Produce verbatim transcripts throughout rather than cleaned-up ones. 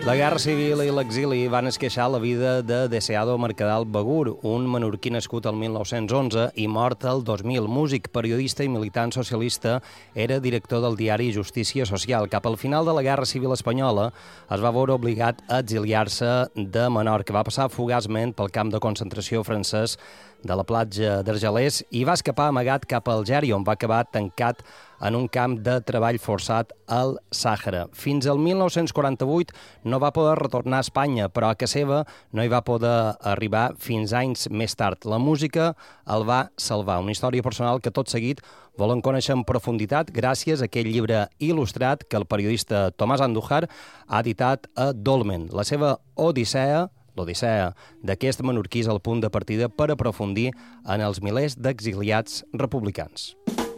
La Guerra Civil i l'exili van esqueixar la vida de Deseado Mercadal Begur, un menorquí nascut el mil nou-cents onze i mort el dos mil. Músic, periodista i militant socialista, era director del diari Justícia Social. Cap al final de la Guerra Civil espanyola es va veure obligat a exiliar-se de Menorca. Va passar fugaçment pel camp de concentració francès de la platja d'Argelers i va escapar amagat cap a Algèria, on va acabar tancat en un camp de treball forçat al Sàhara. Fins al mil nou-cents quaranta-vuit no va poder retornar a Espanya, però a casa seva no hi va poder arribar fins anys més tard. La música el va salvar. Una història personal que tot seguit volen conèixer en profunditat gràcies a aquell llibre il·lustrat que el periodista Tomàs Andújar ha editat a Dolmen. La seva odissea L'odissea d'aquest menorquí és el punt de partida per aprofundir en els milers d'exiliats republicans.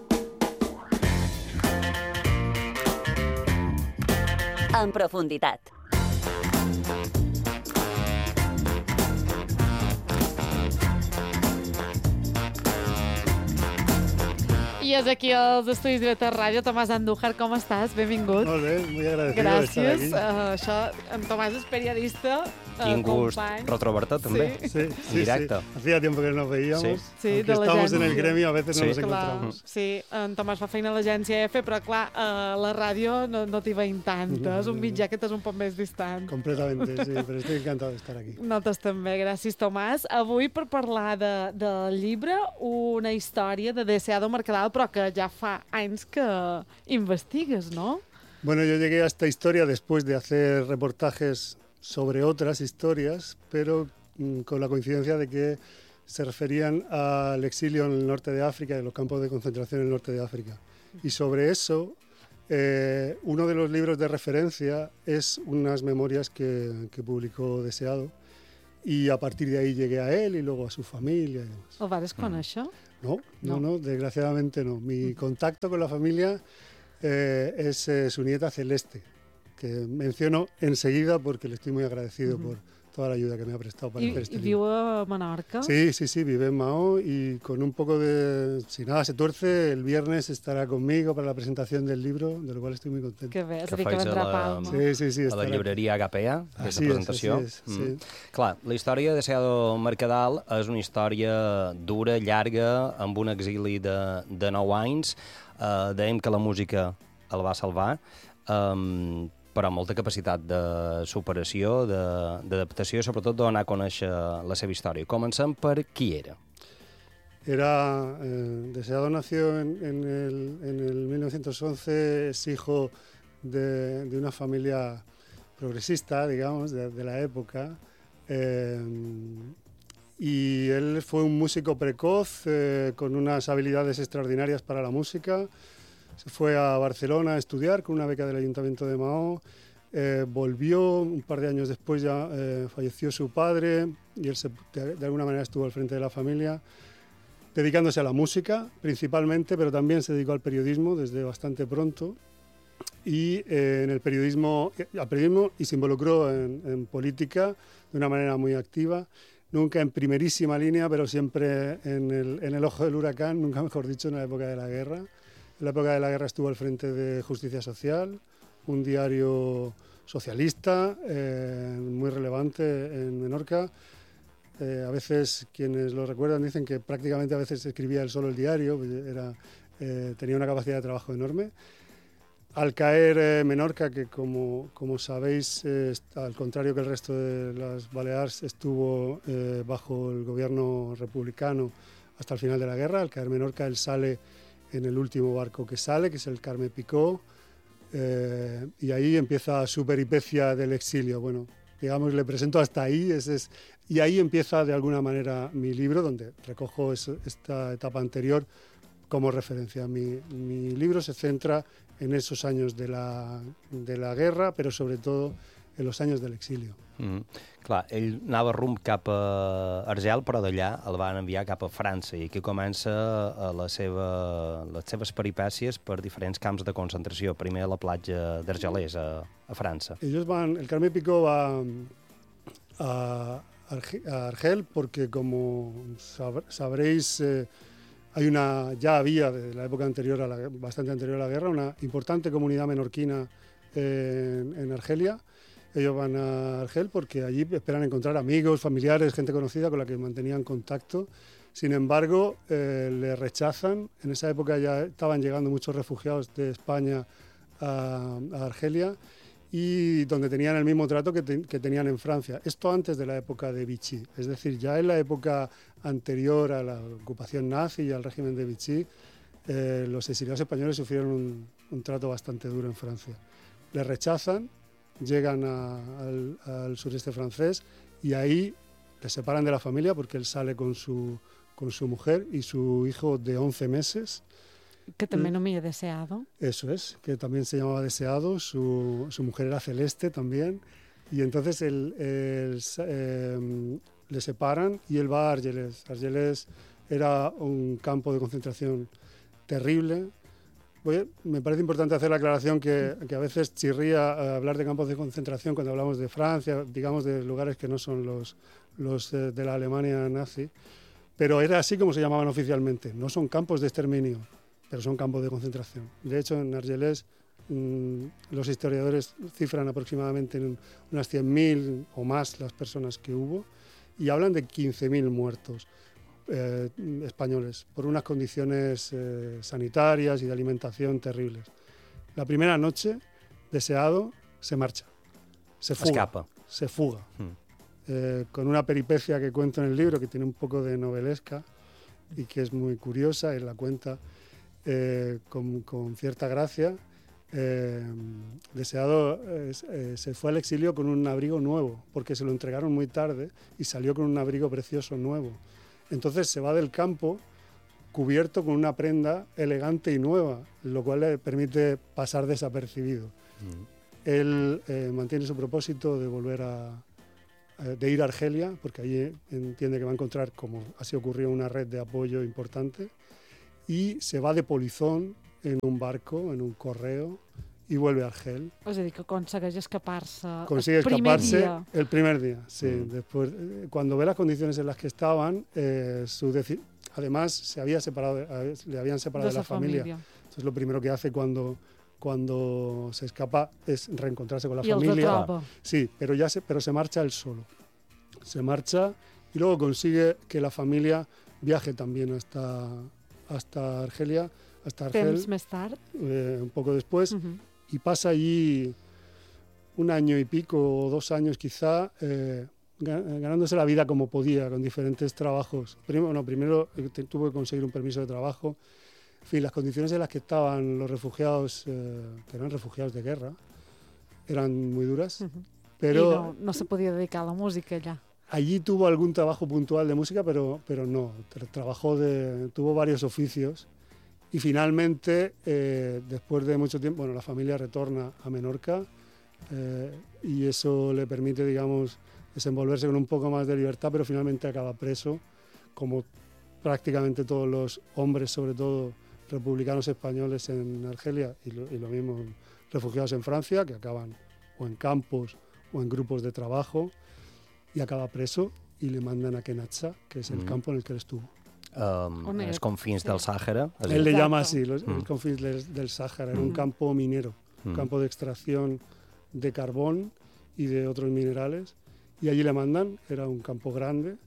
En profunditat. I és aquí als estudis de Beta Ràdio. Tomàs Andújar, com estàs? Benvingut. Molt bé, molt agradecido Gràcies. de estar aquí. Uh, això, en Tomàs és periodista, uh, Quin gust company. retrobar-te, també, Sí. Sí, en sí, directe. sí. Hacía tiempo que nos veíamos. Sí. Sí, Aunque de estamos en el l'agència. gremio, a veces Sí. no nos Clar, encontramos. sí, en Tomàs fa feina a l'agència F, però clar, a la ràdio no, no t'hi veiem tanta. És un mitjà que t'és un poc més distant. Completamente, sí, pero estoy encantado de estar aquí. Nosaltres també, gràcies Tomàs. Avui per parlar de, del llibre, una història de Deseado Mercadal, però que ja fa anys que investigues, ¿no? Bueno, yo llegué a esta historia después de hacer reportajes sobre otras historias, pero mm, con la coincidencia de que se referían al exilio en el norte de África, en los campos de concentración en el norte de África. Y sobre eso, eh, uno de los libros de referencia es unas memorias que, que publicó Deseado, y a partir de ahí llegué a él y luego a su familia y demás. El vares conèixer? No, no, No. no, desgraciadamente no. Mi contacto con la familia eh, es eh, su nieta Celeste, que menciono enseguida porque le estoy muy agradecido por toda la ayuda que me ha prestado para I, hacer este i libro. viu a Menorca? Sí, sí, sí, vive en Mahó y con un poco de... Si nada se tuerce, el viernes estará conmigo para la presentación del libro, de lo cual estoy muy contento. Que bé, és Que a dir, que faig a vendrà a la- Palma. Sí, sí, sí. A la estarà. llibreria Agapea, aquesta Així és, presentació. així és, sí. Clar, la història de Deseado Mercadal és una història dura, llarga, amb un exili de, de nou anys. Uh, dèiem que la música el va salvar, um, però amb molta capacitat de superació, de- d'adaptació i sobretot de donar a conèixer la seva història. Comencem per qui era. Era, eh, Deseado nació en, en el, en el mil novecientos once, es hijo de, de una familia progresista, digamos, de, de la época, eh, y él fue un músico precoz, eh, con unas habilidades extraordinarias para la música. Se fue a Barcelona a estudiar con una beca del Ayuntamiento de Mahó. Eh, volvió, un par de años después ya eh, falleció su padre y él se, de, de alguna manera estuvo al frente de la familia, dedicándose a la música principalmente, pero también se dedicó al periodismo desde bastante pronto. Y eh, en el periodismo, al periodismo y se involucró en, en política de una manera muy activa, nunca en primerísima línea, pero siempre en el, en el ojo del huracán, nunca mejor dicho, en la época de la guerra. En la época de la guerra estuvo al frente de Justicia Social, un diario socialista eh, muy relevante en Menorca. Eh, a veces quienes lo recuerdan dicen que prácticamente a veces escribía él solo el diario, era, eh, tenía una capacidad de trabajo enorme. Al caer eh, Menorca, que como, como sabéis, eh, al contrario que el resto de las Baleares, estuvo eh, bajo el gobierno republicano hasta el final de la guerra. Al caer Menorca, él sale en el último barco que sale, que es el Carme Picó, eh, y ahí empieza su peripecia del exilio. Bueno, digamos, le presento hasta ahí, ese es, y ahí empieza de alguna manera mi libro, donde recojo es, esta etapa anterior como referencia. Mi, mi libro se centra en esos años de la, de la guerra, però sobretot en los años del exilio. Mm -hmm. Clar, ell anava rumb cap a Argel, però d'allà el van enviar cap a França, i aquí comença la seva, les seves peripècies per diferents camps de concentració. Primer a la platja d'Argelers, a, a França. Ellos van, el Carme Picó va a, a Argel porque, como sab, sabréis, eh, hay una, ya había de la época anterior, a la, bastante anterior a la guerra, una importante comunidad menorquina eh, en, en Argelia. ellos van a Argel porque allí esperan encontrar amigos, familiares, gente conocida con la que mantenían contacto. Sin embargo, eh, le rechazan. En esa época ya estaban llegando muchos refugiados de España a, a Argelia, y donde tenían el mismo trato que, te, que tenían en Francia. Esto antes de la época de Vichy. Es decir, ya en la época anterior a la ocupación nazi y al régimen de Vichy, eh, los exiliados españoles sufrieron un, un trato bastante duro en Francia. Le rechazan, llegan a, al, al sureste francés, y ahí le separan de la familia porque él sale con su... con su mujer y su hijo de once meses. Que también no me he deseado. Eso es, que también se llamaba Deseado, su, su mujer era Celeste también, y entonces él, él, eh, le separan y él va a Argelès. Argelès era un campo de concentración terrible. Voy, me parece importante hacer la aclaración que, que a veces chirría eh, hablar de campos de concentración cuando hablamos de Francia, digamos de lugares que no son los, los eh, de la Alemania nazi. Pero era así como se llamaban oficialmente. No son campos de exterminio, pero son campos de concentración. De hecho, en Argelès mmm, los historiadores cifran aproximadamente en unas cien mil o más las personas que hubo, y hablan de quince mil muertos eh, españoles por unas condiciones eh, sanitarias y de alimentación terribles. La primera noche, Deseado se marcha, se fuga. Escapa. Se fuga. Mm. Eh, con una peripecia que cuento en el libro, que tiene un poco de novelesca y que es muy curiosa, él la cuenta eh, con, con cierta gracia. Eh, Deseado eh, eh, se fue al exilio con un abrigo nuevo, porque se lo entregaron muy tarde, y salió con un abrigo precioso nuevo. Entonces se va del campo cubierto con una prenda elegante y nueva, lo cual le permite pasar desapercibido. Mm. Él eh, mantiene su propósito de volver a de ir a Argelia, porque allí entiende que va a encontrar, como así ocurrió, una red de apoyo importante, y se va de polizón en un barco, en un correo, y vuelve a Argel. És a dir, que aconsegueix escapar-se Consigue el primer escaparse dia. el primer día, sí. Mm. Después, eh, cuando ve las condiciones en las que estaban, eh, su deci- además se había separado, de, le habían separado de, De la sa familia. família. Entonces lo primero que hace cuando, cuando se escapa es reencontrarse con la I els familia. retroba. Sí, pero ya se, pero se marcha él solo. Se marcha y luego consigue que la familia viaje también hasta, hasta Argelia, hasta Argel, Temps més tard. eh, un poco después, Uh -huh. y pasa allí un año y pico o dos años quizá, eh, ganándose la vida como podía, con diferentes trabajos. Primero, no, primero tuvo que conseguir un permiso de trabajo. En fin, las condiciones en las que estaban los refugiados, eh, que eran refugiados de guerra, eran muy duras. Uh -huh. Pero I no, no se podia dedicar a la música allà. allí tuvo algún trabajo puntual de música, pero, pero no. Tra- trabajó de, tuvo varios oficios. Y finalmente, eh, después de mucho tiempo, bueno, la familia retorna a Menorca, eh, y eso le permite, digamos, desenvolverse con un poco más de libertad, pero finalmente acaba preso, como prácticamente todos los hombres, sobre todo republicanos españoles en Argelia, y lo, y lo mismo refugiados en Francia, que acaban o en campos o en grupos de trabajo, y acaba preso y le mandan a Kenatsa, que es el Mm. campo en el que él estuvo. Um, On era? els confins Sí. del Sàhara. És a Él dir, le llama Exacto. así, los, Mm. el confins del, del Sáhara, era un Mm. campo minero, un mm. campo de extracción de carbón y de otros minerales, y allí le mandan, era un campo grande,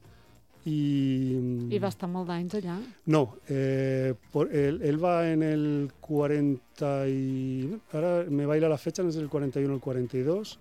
y... I va estar molt d'anys allà. No, eh, por, él, él va en el cuarenta y... Ahora me baila la fecha, no es el cuarenta y uno o el cuarenta y dos,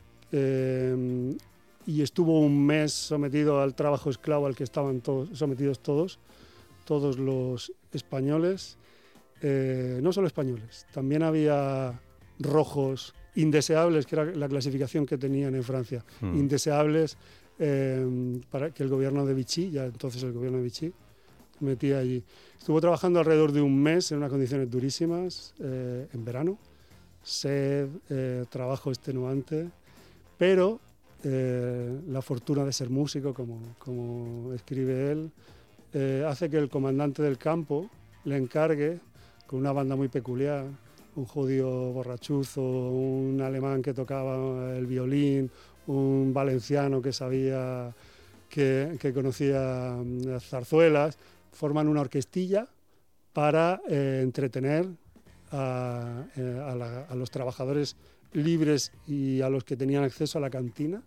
eh, y estuvo un mes sometido al trabajo esclavo al que estaban todos, sometidos todos, todos los españoles, eh, no solo españoles, también había rojos indeseables, que era la clasificación que tenían en Francia, Mm. indeseables, eh, para que el gobierno de Vichy, ya entonces el gobierno de Vichy, metía allí. Estuvo trabajando alrededor de un mes en unas condiciones durísimas, eh, en verano, sed, eh, trabajo extenuante, pero eh, la fortuna de ser músico, como, como escribe él, eh, hace que el comandante del campo le encargue, con una banda muy peculiar, un judío borrachuzo, un alemán que tocaba el violín, un valenciano que sabía, que, que conocía las zarzuelas, forman una orquestilla para eh, entretener a, eh, a, la, a los trabajadores libres y a los que tenían acceso a la cantina,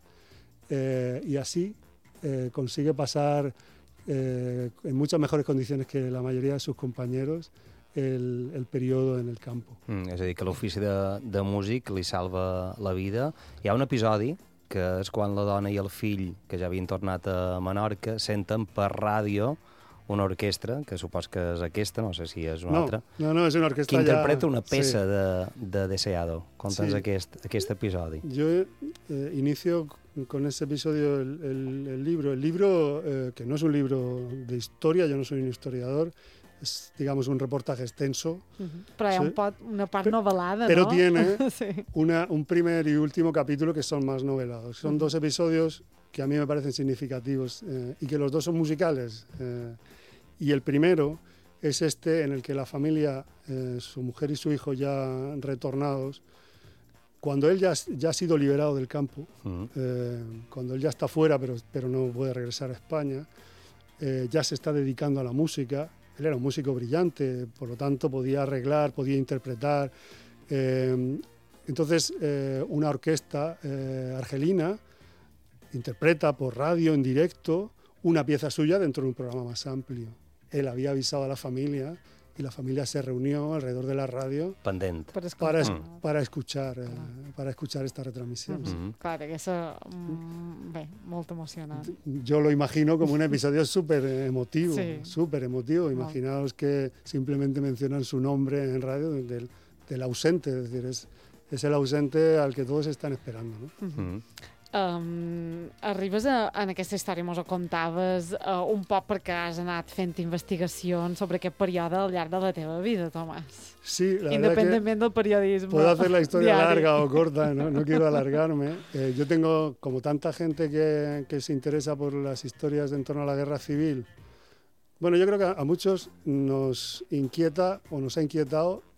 eh, y así eh, consigue pasar eh, en muchas mejores condiciones que la mayoría de sus compañeros el, el periodo en el campo. Mm, és a dir, que l'ofici de, de músic li salva la vida. Hi ha un episodi que és quan la dona i el fill, que ja havien tornat a Menorca, senten per ràdio una orquestra, que supos que és aquesta, no sé si és una no, altra, no, no, és una orquestra que interpreta ja... una peça sí. de, de Deseado. Conta'ns Sí. aquest, aquest episodi. Yo eh, inicio con ese episodio el, el, el libro. El libro, eh, que no es un libro de historia, yo no soy un historiador, es, digamos, un reportaje extenso. Uh-huh. Però hi ha Sí. un pot, una part novel·lada, Pero no? tiene sí. una, un primer y último capítulo que son más novelados. Son Uh-huh. dos episodios que a mí me parecen significativos eh, y que los dos son musicales. Eh, y el primero es este en el que la familia, eh, su mujer y su hijo ya retornados, cuando él ya, ya ha sido liberado del campo, Mm. eh, cuando él ya está fuera pero, pero no puede regresar a España, eh, ya se está dedicando a la música. Él era un músico brillante, por lo tanto podía arreglar, podía interpretar. Eh, entonces eh, una orquesta eh, argelina interpreta por radio en directo una pieza suya dentro de un programa más amplio. Él había avisado a la familia y la familia se reunió alrededor de la radio Pendent. Per para, es, escoltar. para, escuchar, eh, para escuchar esta retransmisión. Mm -hmm. Clar, aquesta... Mm, bé, molt emocionant. Yo lo imagino como un episodio súper emotivo, Sí. súper emotivo. Imaginaos que simplemente mencionan su nombre en radio del, del ausente, es decir, es, es el ausente al que todos están esperando, ¿no? Mm -hmm. Mm. Um, arribes a, en aquesta història, mos ho contaves uh, un poc perquè has anat fent investigacions sobre aquest període al llarg de la teva vida, Tomàs. Sí, la Independientemente del periodismo. Puedo hacer la historia diario. larga o corta, no, no quiero alargarme. Eh, yo tengo, como tanta gente que, que se interesa por las historias en torno a la guerra civil, bueno, yo creo que a, a muchos nos inquieta o nos ha inquietado